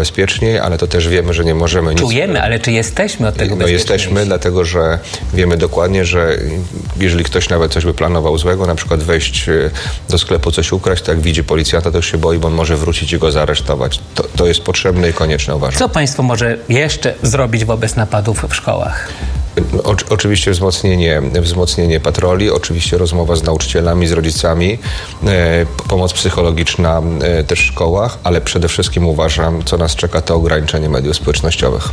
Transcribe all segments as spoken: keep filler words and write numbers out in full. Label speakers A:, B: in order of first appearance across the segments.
A: bezpieczniej, ale to też wiemy, że nie możemy nic...
B: Czujemy, ale czy jesteśmy od tego
A: No jesteśmy, dlatego że wiemy dokładnie, że jeżeli ktoś nawet coś by planował złego, na przykład wejść do sklepu, coś ukraść, to jak widzi policjanta, to już się boi, bo on może wrócić i go zaaresztować. To, to jest potrzebne i konieczne, uważam.
B: Co państwo może jeszcze zrobić wobec napadów w szkołach?
A: O, oczywiście wzmocnienie, wzmocnienie patroli, oczywiście rozmowa z nauczycielami, z rodzicami, e, pomoc psychologiczna e, też w szkołach, ale przede wszystkim uważam, co nas czeka, to ograniczenie mediów społecznościowych.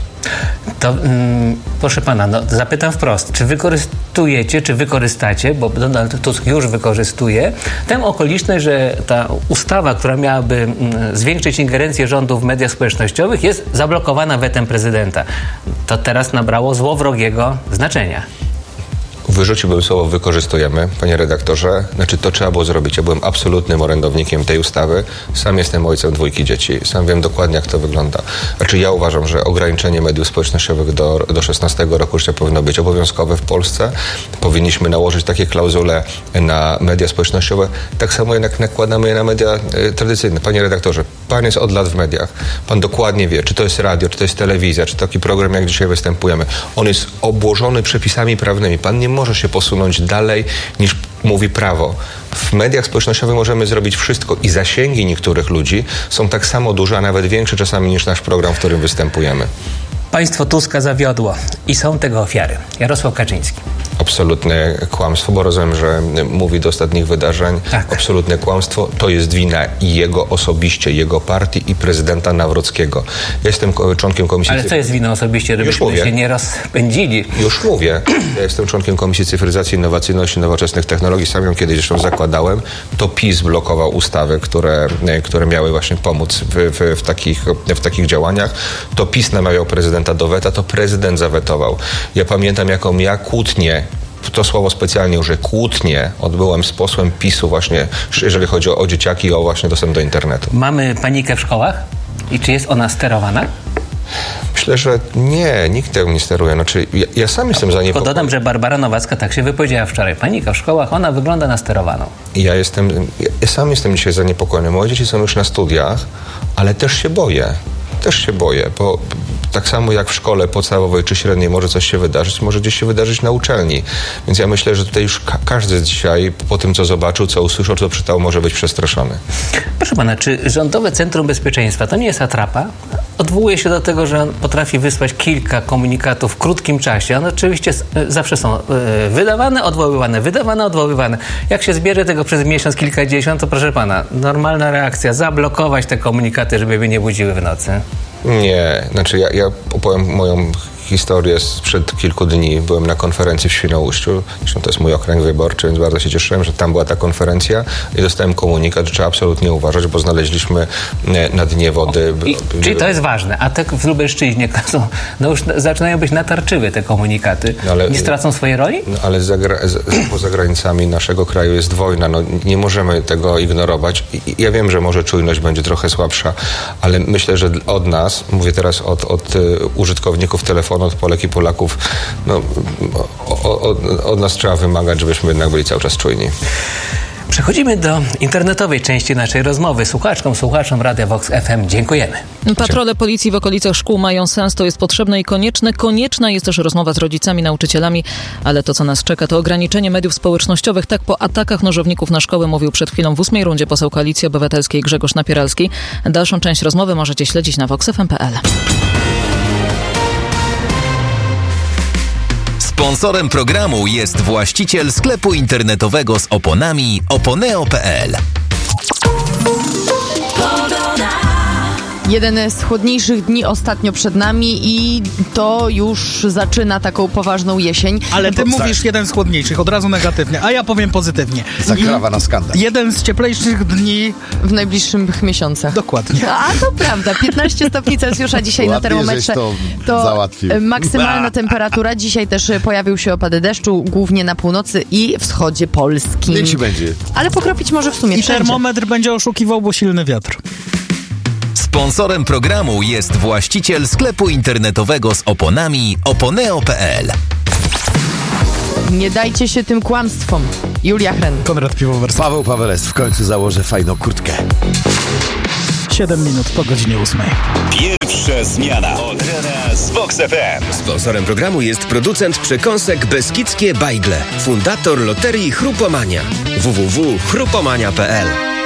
B: To mm, proszę pana, no, zapytam wprost, czy wykorzystujecie, czy wykorzystacie, bo Donald Tusk już wykorzystuje, tę okoliczność, że ta ustawa, która miałaby mm, zwiększyć ingerencję rządu w mediach społecznościowych, jest zablokowana wetem prezydenta. To teraz nabrało złowrogiego znaczenia.
A: Wyrzuciłbym słowo wykorzystujemy, panie redaktorze. Znaczy to trzeba było zrobić. Ja byłem absolutnym orędownikiem tej ustawy. Sam jestem ojcem dwójki dzieci. Sam wiem dokładnie, jak to wygląda. Znaczy ja uważam, że ograniczenie mediów społecznościowych do, do szesnastego roku życia powinno być obowiązkowe w Polsce. Powinniśmy nałożyć takie klauzule na media społecznościowe, tak samo jak nakładamy je na media y, tradycyjne. Panie redaktorze, pan jest od lat w mediach. Pan dokładnie wie, czy to jest radio, czy to jest telewizja, czy taki program, jak dzisiaj występujemy. On jest obłożony przepisami prawnymi. Pan nie może się posunąć dalej, niż mówi prawo. W mediach społecznościowych możemy zrobić wszystko i zasięgi niektórych ludzi są tak samo duże, a nawet większe czasami niż nasz program, w którym występujemy.
B: Państwo Tuska zawiodło i są tego ofiary. Jarosław Kaczyński.
A: Absolutne kłamstwo, bo rozumiem, że mówi do ostatnich wydarzeń.
B: Tak.
A: Absolutne kłamstwo. To jest wina i jego osobiście, jego partii i prezydenta Nawrockiego. Ja jestem członkiem Komisji...
B: Ale co jest winą osobiście, żebyśmy się nie rozpędzili?
A: Już mówię. Ja jestem członkiem Komisji Cyfryzacji, Innowacyjności i Nowoczesnych Technologii. Sam ją kiedyś zresztą zakładałem. To PiS blokował ustawy, które, które miały właśnie pomóc w, w, w, takich, w takich działaniach. To PiS namawiał prezydenta do weta, to prezydent zawetował. Ja pamiętam, jaką ja kłótnię, to słowo specjalnie użyję, kłótnię odbyłem z posłem PiSu właśnie, jeżeli chodzi o, o dzieciaki i o właśnie dostęp do internetu.
B: Mamy panikę w szkołach? I czy jest ona sterowana?
A: Myślę, że nie, nikt tego nie steruje. Znaczy, ja, ja sam jestem zaniepokojony.
B: Tylko dodam, że Barbara Nowacka tak się wypowiedziała wczoraj. Panika w szkołach, ona wygląda na sterowaną.
A: Ja jestem, ja, ja sam jestem dzisiaj zaniepokojony. Moje dzieci są już na studiach, ale też się boję. Też się boję, bo tak samo jak w szkole podstawowej czy średniej może coś się wydarzyć, może gdzieś się wydarzyć na uczelni. Więc ja myślę, że tutaj już ka- każdy dzisiaj po tym, co zobaczył, co usłyszał, co przeczytał, może być przestraszony.
B: Proszę pana, czy Rządowe Centrum Bezpieczeństwa to nie jest atrapa? Odwołuje się do tego, że on potrafi wysłać kilka komunikatów w krótkim czasie. One oczywiście zawsze są wydawane, odwoływane, wydawane, odwoływane. Jak się zbierze tego przez miesiąc, kilkadziesiąt, to proszę pana, normalna reakcja, zablokować te komunikaty, żeby mnie nie budziły w nocy.
A: Nie, znaczy ja, ja opowiem moją historię sprzed kilku dni. Byłem na konferencji w Świnoujściu. Zresztą to jest mój okręg wyborczy, więc bardzo się cieszyłem, że tam była ta konferencja i dostałem komunikat, że trzeba absolutnie uważać, bo znaleźliśmy na dnie wody...
B: I, czyli to jest ważne. A tak w Lubelszczyźnie no już zaczynają być natarczywe te komunikaty. No ale, nie stracą swojej roli?
A: No ale za, za, poza granicami naszego kraju jest wojna. No, nie możemy tego ignorować. I, ja wiem, że może czujność będzie trochę słabsza, ale myślę, że od nas, mówię teraz od, od użytkowników telefonu, od Polek i Polaków, no, od, od nas trzeba wymagać, żebyśmy jednak byli cały czas czujni.
B: Przechodzimy do internetowej części naszej rozmowy. Słuchaczkom, słuchaczom Radia Vox F M dziękujemy.
C: Patrole policji w okolicach szkół mają sens, to jest potrzebne i konieczne. Konieczna jest też rozmowa z rodzicami, nauczycielami, ale to, co nas czeka, to ograniczenie mediów społecznościowych. Tak po atakach nożowników na szkoły mówił przed chwilą w ósmej rundzie poseł Koalicji Obywatelskiej Grzegorz Napieralski. Dalszą część rozmowy możecie śledzić na vox f m kropka p l.
D: Sponsorem programu jest właściciel sklepu internetowego z oponami oponeo kropka p l.
E: Jeden z chłodniejszych dni ostatnio przed nami i to już zaczyna taką poważną jesień.
F: Ale ty mówisz jeden z chłodniejszych, od razu negatywnie, a ja powiem pozytywnie.
G: Zakrawa na skandal.
F: Jeden z cieplejszych dni
E: w najbliższych miesiącach.
F: Dokładnie.
E: A to prawda, piętnaście stopni Celsjusza dzisiaj na termometrze.
G: To,
E: to
G: załatwił.
E: Maksymalna temperatura. Dzisiaj też pojawił się opady deszczu, głównie na północy i wschodzie Polski.
G: Niech ci będzie.
E: Ale pokropić może w sumie
F: I
E: wszędzie.
F: termometr będzie oszukiwał, bo silny wiatr.
D: Sponsorem programu jest właściciel sklepu internetowego z oponami oponeo kropka p l.
E: Nie dajcie się tym kłamstwom. Julia Hren.
F: Konrad Piwowarski.
G: Paweł Paweles. W końcu założę fajną kurtkę.
F: siedem minut po godzinie ósmej.
G: Pierwsza zmiana od rana z Vox F M. Sponsorem programu jest producent przekąsek Beskidzkie Bajgle, fundator loterii Chrupomania. w w w kropka chrupomania kropka p l.